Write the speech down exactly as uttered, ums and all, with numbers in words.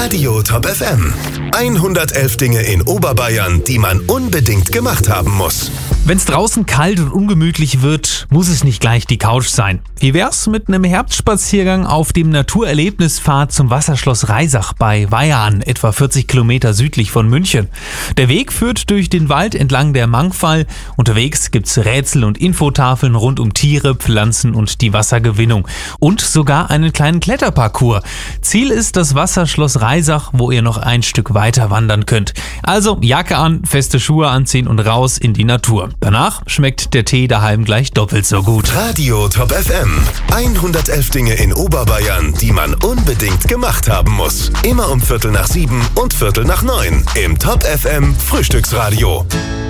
Radio Top F M. hundertelf Dinge in Oberbayern, die man unbedingt gemacht haben muss. Wenn es draußen kalt und ungemütlich wird, muss es nicht gleich die Couch sein. Wie wär's mit einem Herbstspaziergang auf dem Naturerlebnispfad zum Wasserschloss Reisach bei Weyarn, etwa vierzig Kilometer südlich von München? Der Weg führt durch den Wald entlang der Mangfall. Unterwegs gibt's Rätsel und Infotafeln rund um Tiere, Pflanzen und die Wassergewinnung. Und sogar einen kleinen Kletterparcours. Ziel ist das Wasserschloss Reisach, wo ihr noch ein Stück weiter wandern könnt. Also Jacke an, feste Schuhe anziehen und raus in die Natur. Danach schmeckt der Tee daheim gleich doppelt so gut. Radio Top F M. hundertelf Dinge in Oberbayern, die man unbedingt gemacht haben muss. Immer um Viertel nach sieben und Viertel nach neun im Top F M Frühstücksradio.